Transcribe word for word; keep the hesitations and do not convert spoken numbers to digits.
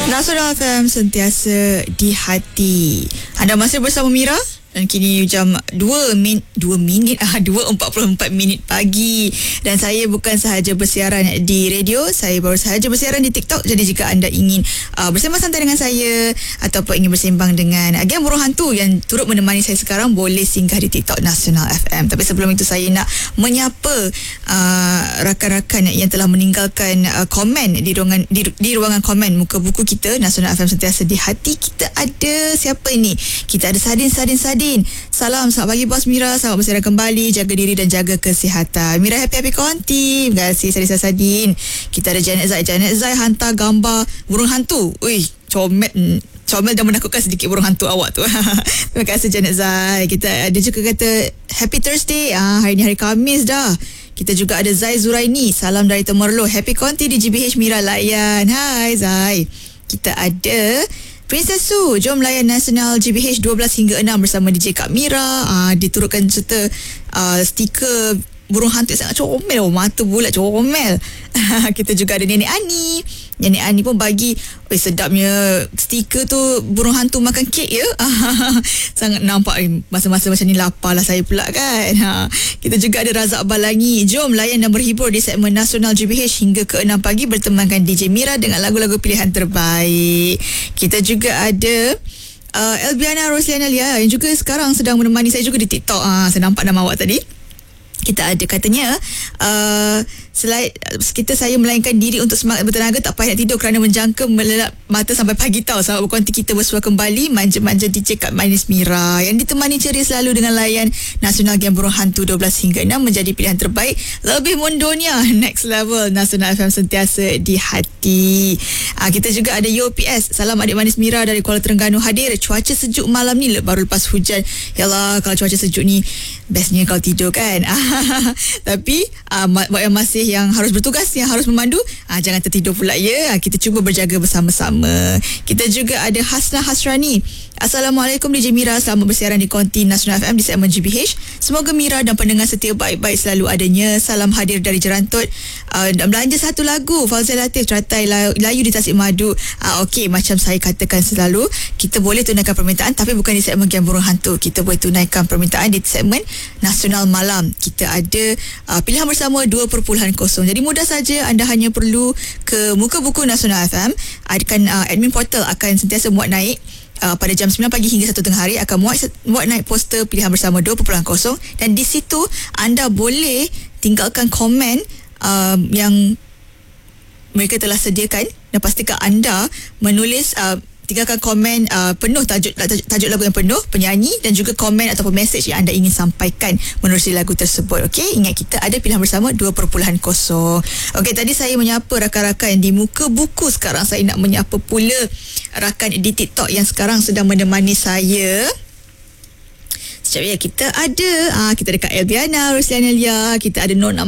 Nasional F M sentiasa di hati. Anda masih bersama Mira dan kini jam dua min dua minit ah dua empat puluh empat minit pagi, dan saya bukan sahaja bersiaran di radio, saya baru sahaja bersiaran di TikTok. Jadi jika anda ingin uh, bersama santai dengan saya ataupun ingin bersembang dengan agen burung hantu yang turut menemani saya sekarang, boleh singgah di TikTok Nasional F M. Tapi sebelum itu saya nak menyapa uh, rakan-rakan yang telah meninggalkan uh, komen di ruangan di, di ruangan komen muka buku kita Nasional F M sentiasa di hati. Kita ada siapa ini? Kita ada Sadin Sadin Sadin. Salam, selamat pagi Bos Mira. Selamat bersiaran kembali. Jaga diri dan jaga kesihatan. Mira happy-happy konti. Terima kasih Sadin Sadin. Kita ada Janet Zai. Janet Zai hantar gambar burung hantu. Ui, comel. Comel dan menakutkan sedikit burung hantu awak tu. Terima kasih Janet Zai. Kita ada juga kata Happy Thursday. Ah, hari ni hari Khamis dah. Kita juga ada Zai Zuraini. Salam dari Temerloh. Happy konti di G B H Mira layan. Hai Zai. Kita ada Princess Su, jom layan Nasional G B H dua belas hingga enam bersama D J Kak Mira. Uh, diturutkan serta uh, stiker burung hantu yang sangat comel. Oh, mata bulat comel. Kita juga ada Nenek Ani. Nenek Ani pun bagi, oh, sedapnya stiker tu burung hantu makan kek ya. Sangat nampak eh, masa-masa macam ni lapar lah saya pula kan. Ha. Kita juga ada Razak Balangi. Jom layan dan berhibur di segmen Nasional G B H hingga ke enam pagi bertemankan D J Mira dengan lagu-lagu pilihan terbaik. Kita juga ada uh, Elbiana Rosliana Lia yang juga sekarang sedang menemani saya juga di TikTok. Ah, saya nampak nama awak tadi. Kita ada katanya uh, selain kita saya melainkan diri untuk semangat bertenaga, tak payah nak tidur kerana menjangka melelap mata sampai pagi tau. Sahabat berkonti kita bersua kembali manja-manja D J Kak Manis Mira yang ditemani ceria selalu dengan layan Nasional Game Burung Hantu dua belas hingga enam menjadi pilihan terbaik. Lebih mundonya next level. Nasional F M sentiasa di hati. uh, Kita juga ada Yo P S. Salam adik manis Mira dari Kuala Terengganu hadir. Cuaca sejuk malam ni baru lepas hujan. Yalah, kalau cuaca sejuk ni bestnya kalau tidur kan. Tapi uh, buat yang masih yang harus bertugas, yang harus memandu, uh, jangan tertidur pula ya. Uh, kita cuba berjaga bersama-sama. Kita juga ada Hasna Hasrani. Assalamualaikum D J Mira, selamat bersiaran di Konti Nasional F M di segmen G B H. Semoga Mira dan pendengar setia baik-baik selalu adanya. Salam hadir dari Jerantut. Uh, dan belanja satu lagu Fauzal Latif, Teratai Layu di Tasik Madu. uh, Okey, macam saya katakan selalu, kita boleh tunaikan permintaan tapi bukan di segmen Game Burung Hantu. Kita boleh tunaikan permintaan di segmen Nasional Malam. Kita ada uh, pilihan bersama dua perpuluhan kosong. Jadi mudah saja, anda hanya perlu ke muka buku Nasional F M. Akan uh, admin portal akan sentiasa muat naik Uh, pada jam sembilan pagi hingga satu tengah hari akan muat, muat naik poster pilihan bersama dua perpuluhan kosong, dan di situ anda boleh tinggalkan komen uh, yang mereka telah sediakan, dan pastikan anda menulis uh, tinggalkan komen uh, penuh tajuk, tajuk tajuk lagu yang penuh, penyanyi dan juga komen ataupun mesej yang anda ingin sampaikan menerusi lagu tersebut. Okey, ingat kita ada pilihan bersama dua perpuluhan kosong. Okey, tadi saya menyapa rakan-rakan di muka buku. Sekarang saya nak menyapa pula rakan di TikTok yang sekarang sedang menemani saya. Sekejap ya, kita ada ah, kita ada Kak Elbiana Rosliana Lia, kita ada Nona